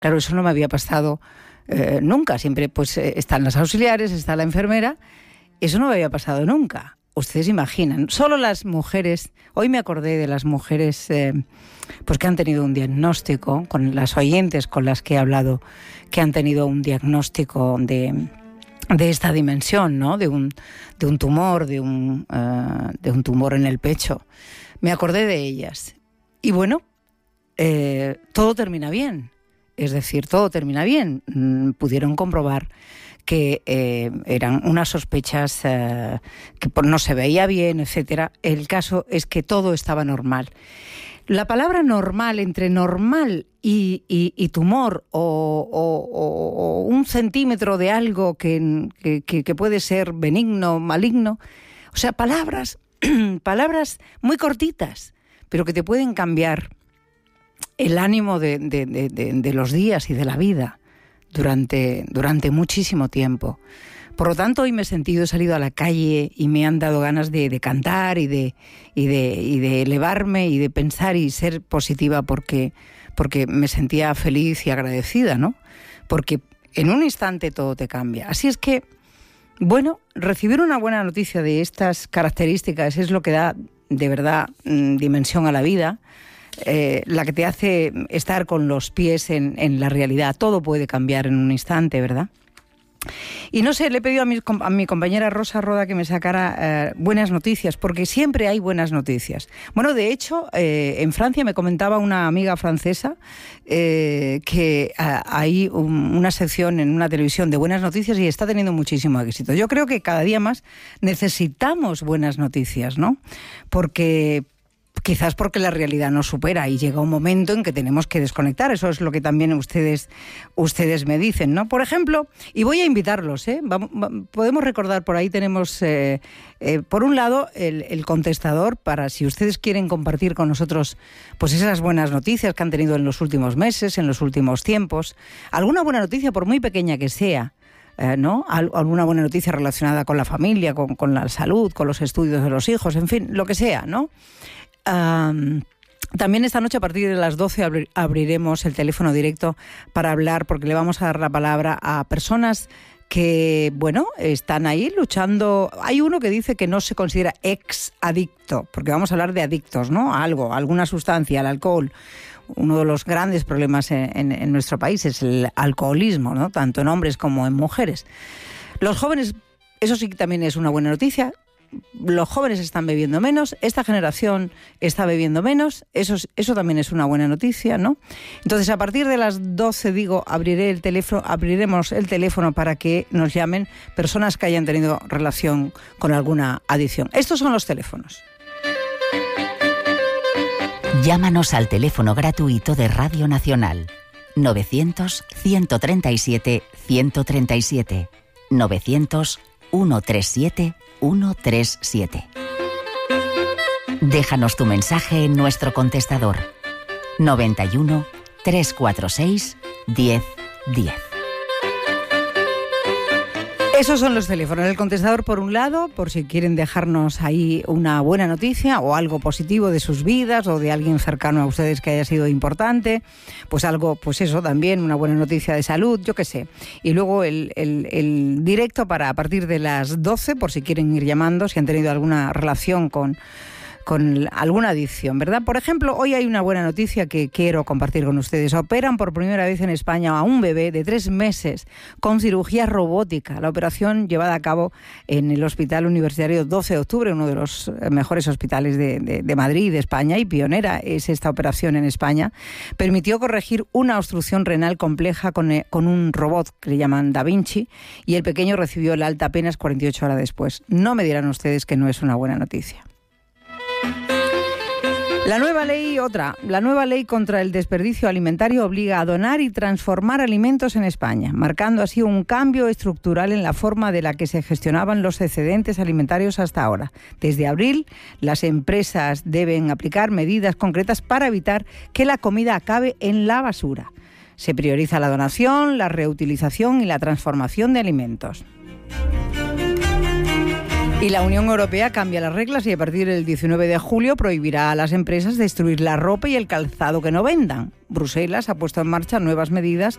Claro, eso no me había pasado nunca. Siempre pues están las auxiliares, está la enfermera. Eso no me había pasado nunca. Ustedes imaginan, solo las mujeres, hoy me acordé de las mujeres pues que han tenido un diagnóstico, con las oyentes con las que he hablado, que han tenido un diagnóstico de esta dimensión, ¿no? De un tumor, de un tumor en el pecho. Me acordé de ellas. Y bueno, todo termina bien. Es decir, todo termina bien. Pudieron comprobar que eran unas sospechas que no se veía bien, etcétera. El caso es que todo estaba normal. La palabra normal, entre normal y tumor o un centímetro de algo que puede ser benigno, maligno, o sea, palabras muy cortitas, pero que te pueden cambiar el ánimo de los días y de la vida durante muchísimo tiempo. Por lo tanto, hoy me he salido a la calle y me han dado ganas de cantar y de elevarme y de pensar y ser positiva porque me sentía feliz y agradecida, ¿no? Porque en un instante todo te cambia. Así es que, bueno, recibir una buena noticia de estas características es lo que da de verdad dimensión a la vida. La que te hace estar con los pies en la realidad. Todo puede cambiar en un instante, ¿verdad? Y no sé, le he pedido a mi compañera Rosa Roda que me sacara buenas noticias, porque siempre hay buenas noticias. Bueno, de hecho, en Francia me comentaba una amiga francesa que hay una sección en una televisión de buenas noticias y está teniendo muchísimo éxito. Yo creo que cada día más necesitamos buenas noticias, ¿no? Quizás porque la realidad nos supera y llega un momento en que tenemos que desconectar. Eso es lo que también ustedes me dicen, ¿no? Por ejemplo, y voy a invitarlos, podemos recordar, por ahí tenemos, por un lado, el contestador para si ustedes quieren compartir con nosotros pues esas buenas noticias que han tenido en los últimos meses, en los últimos tiempos. Alguna buena noticia, por muy pequeña que sea, ¿no? Alguna buena noticia relacionada con la familia, con la salud, con los estudios de los hijos, en fin, lo que sea, ¿no? También esta noche a partir de las 12 abriremos el teléfono directo para hablar, porque le vamos a dar la palabra a personas que, bueno, están ahí luchando. Hay uno que dice que no se considera ex-adicto, porque vamos a hablar de adictos, ¿no? A algo, a alguna sustancia, al alcohol. Uno de los grandes problemas en nuestro país es el alcoholismo, ¿no? Tanto en hombres como en mujeres. Los jóvenes, eso sí que también es una buena noticia. Los jóvenes están bebiendo menos, esta generación está bebiendo menos, eso también es una buena noticia, ¿no? Entonces, a partir de las 12, abriremos el teléfono para que nos llamen personas que hayan tenido relación con alguna adicción. Estos son los teléfonos. Llámanos al teléfono gratuito de Radio Nacional 900-137-137 900-137-137. Déjanos tu mensaje en nuestro contestador 91 346 1010. Esos son los teléfonos. El contestador por un lado, por si quieren dejarnos ahí una buena noticia o algo positivo de sus vidas o de alguien cercano a ustedes que haya sido importante, pues algo, pues eso también, una buena noticia de salud, yo qué sé. Y luego el directo para a partir de las 12, por si quieren ir llamando, si han tenido alguna relación con alguna adicción, ¿verdad? Por ejemplo, hoy hay una buena noticia que quiero compartir con ustedes. Operan por primera vez en España a un bebé de 3 meses con cirugía robótica. La operación llevada a cabo en el Hospital Universitario 12 de Octubre, uno de los mejores hospitales de Madrid y de España, y pionera es esta operación en España, permitió corregir una obstrucción renal compleja con un robot que le llaman Da Vinci, y el pequeño recibió el alta apenas 48 horas después. No me dirán ustedes que no es una buena noticia. La nueva ley contra el desperdicio alimentario obliga a donar y transformar alimentos en España, marcando así un cambio estructural en la forma de la que se gestionaban los excedentes alimentarios hasta ahora. Desde abril, las empresas deben aplicar medidas concretas para evitar que la comida acabe en la basura. Se prioriza la donación, la reutilización y la transformación de alimentos. Y la Unión Europea cambia las reglas y a partir del 19 de julio prohibirá a las empresas destruir la ropa y el calzado que no vendan. Bruselas ha puesto en marcha nuevas medidas